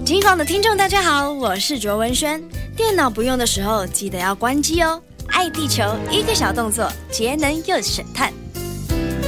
金广的听众大家好，我是卓文萱。电脑不用的时候记得要关机哦。爱地球，一个小动作，节能又省碳。